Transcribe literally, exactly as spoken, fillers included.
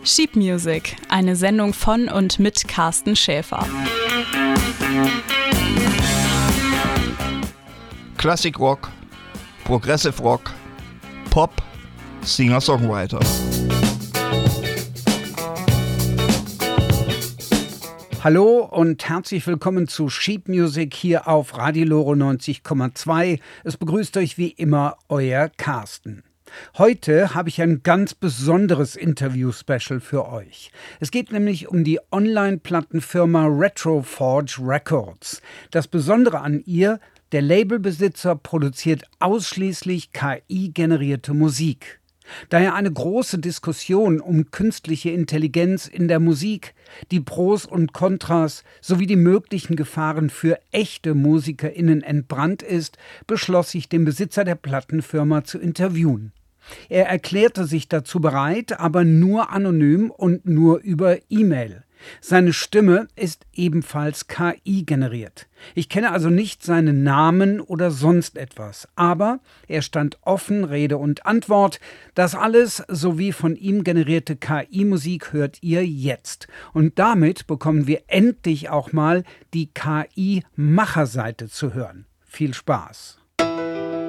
Sheep Music, eine Sendung von und mit Carsten Schäfer. Classic Rock, Progressive Rock, Pop, Singer-Songwriter. Hallo und herzlich willkommen zu Sheep Music hier auf Radio Lore neunzig Komma zwei. Es begrüßt euch wie immer euer Carsten. Heute habe ich ein ganz besonderes Interview-Special für euch. Es geht nämlich um die Online-Plattenfirma Retroforge Records. Das Besondere an ihr: der Labelbesitzer produziert ausschließlich K I-generierte Musik. Daher eine große Diskussion um künstliche Intelligenz in der Musik, die Pros und Kontras sowie die möglichen Gefahren für echte MusikerInnen entbrannt ist, beschloss ich, den Besitzer der Plattenfirma zu interviewen. Er erklärte sich dazu bereit, aber nur anonym und nur über E-Mail. Seine Stimme ist ebenfalls K I generiert. Ich kenne also nicht seinen Namen oder sonst etwas, aber er stand offen Rede und Antwort. Das alles sowie von ihm generierte K I-Musik hört ihr jetzt. Und damit bekommen wir endlich auch mal die K I-Macherseite zu hören. Viel Spaß!